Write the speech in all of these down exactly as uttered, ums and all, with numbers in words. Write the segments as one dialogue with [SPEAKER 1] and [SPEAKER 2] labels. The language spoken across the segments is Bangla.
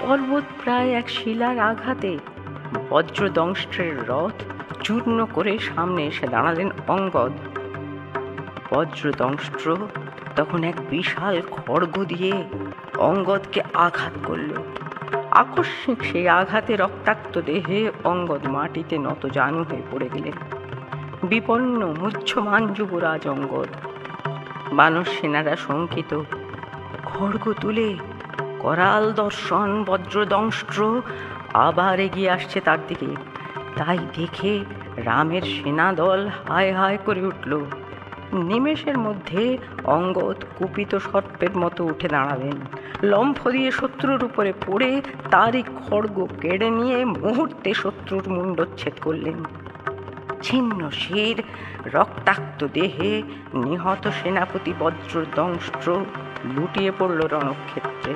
[SPEAKER 1] পর্বত প্রায় এক শিলার আঘাতে বজ্রদংষ্ট্রের রথ চূর্ণ করে সামনে এসে দাঁড়ালেন অঙ্গদ। বজ্রদংষ্ট্র তখন এক বিশাল খড়গ দিয়ে অঙ্গদকে আঘাত করল। আকস্মিক সেই আঘাতে রক্তাক্ত দেহে অঙ্গদ মাটিতে নত জানু হয়ে পড়ে গেলেন। বিপন্ন মুহ্যমান যুবরাজ অঙ্গদ। বানর সেনারা শঙ্কিত। খড়গ তুলে করাল দর্শন বজ্রদংষ্ট্র আবার এগিয়ে আসছে তার দিকে। তাই দেখে রামের সেনাদল হায় হায় করে উঠল। নিমেষের মধ্যে অঙ্গদ কুপিত সর্পের মতো উঠে দাঁড়ালেন। লম্ফ দিয়ে শত্রুর উপরে পড়ে তারই খড়গ কেড়ে নিয়ে মুহূর্তে শত্রুর মুণ্ডচ্ছেদ করলেন। ছিন্ন শির রক্তাক্ত দেহে নিহত সেনাপতি বজ্রদংষ্ট্র লুটিয়ে পড়ল রণক্ষেত্রে।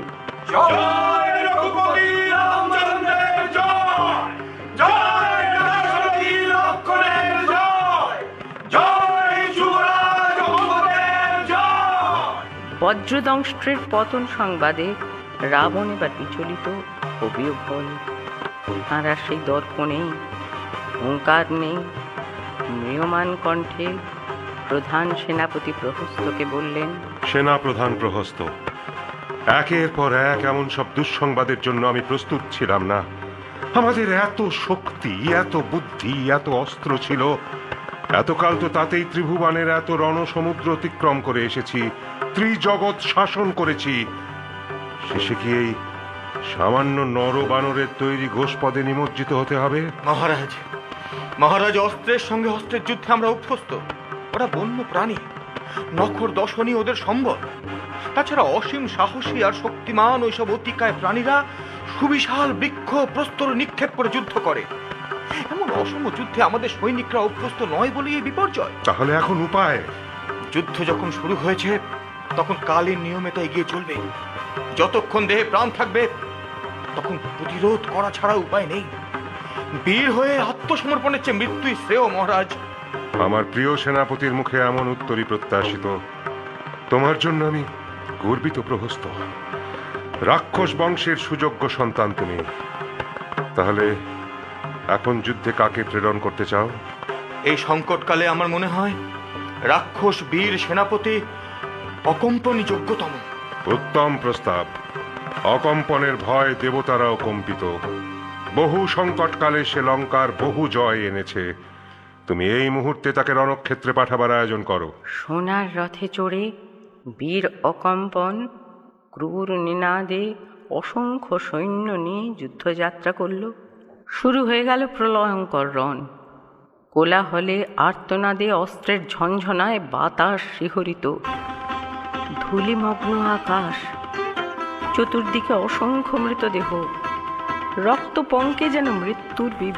[SPEAKER 1] বজ্রদংষ্ট্রের পতন সংবাদে রাবণ এবার বিচলিত ও বিহ্বল। তাঁর আর সেই দর্প নেই, হুঙ্কার নেই। ম্রিয়মান কণ্ঠে প্রধান সেনাপতি প্রহস্তকে বললেন,
[SPEAKER 2] সেনা প্রধান প্রহস্ত, একের পর এক এমন সব দুঃসংবাদের জন্য আমি প্রস্তুত ছিলাম না। আমাদের এত শক্তি, এত বুদ্ধি, এত অস্ত্র ছিল, এতকাল তো তাতেই ত্রিভুবনের এত রণসমুদ্র অতিক্রম করে এসেছি, ত্রিজগৎ শাসন করেছি। শেষে কি এই সামান্য নর বানরের তৈরি গোষ্পদে নিমজ্জিত হতে হবে?
[SPEAKER 3] মহারাজ, মহারাজ, অস্ত্রের সঙ্গে অস্ত্রের যুদ্ধে আমরা অভ্যস্ত। ওরা বন্য প্রাণী, নখর দশনী ওদের সম্বল। তাছাড়া অসীম সাহসী আর শক্তিমান ওইসব অতিকায় প্রাণীরা সুবিশাল বৃক্ষ প্রস্তর নিক্ষেপ করে যুদ্ধ করে। এমন অসম যুদ্ধে আমাদের সৈনিকরা অভ্যস্ত নয় বলেই এই বিপর্যয়।
[SPEAKER 2] তাহলে এখন উপায়?
[SPEAKER 3] যুদ্ধ যখন শুরু হয়েছে তখন কালীন নিয়মে তা এগিয়ে চলবে। যতক্ষণ দেহে প্রাণ থাকবে তখন প্রতিরোধ করা ছাড়া উপায় নেই। বীর হয়ে আত্মসমর্পণের চেয়ে মৃত্যুই শ্রেয় মহারাজ।
[SPEAKER 2] আমার প্রিয় সেনাপতির মুখে এমন উত্তরই প্রত্যাশিত। তোমার জন্য আমি গর্বিত প্রহস্ত। রাক্ষস বংশের সুযোগ্য সন্তান তুমি। তাহলে এখন যুদ্ধে কাকে প্রেরণ করতে চাও?
[SPEAKER 3] এই সংকটকালে আমার মনে হয় রাক্ষস বীর সেনাপতি অকম্পনই যোগ্যতম।
[SPEAKER 2] উত্তম প্রস্তাব। অকম্পনের ভয় দেবতারাও কম্পিত। বহু সংকটকালে সে লঙ্কার বহু জয় এনেছে। তুমি এই মুহূর্তে তাকে রণক্ষেত্রে পাঠাবার আয়োজন করো।
[SPEAKER 1] সোনার রথে চড়ে বীর অকম্পন ক্রূর নিনাদে অসংখ্য সৈন্য নিয়ে যুদ্ধযাত্রা করল। শুরু হয়ে গেল প্রলয়ঙ্কর রণ। কোলাহলে আর্তনাদে অস্ত্রের ঝনঝনায় বাতাস শিহরিত। ধূলিমগ্ন আকাশ, চতুর্দিকে অসংখ্য মৃতদেহ, রক্ত পঙ্কে যেন মৃত্যুর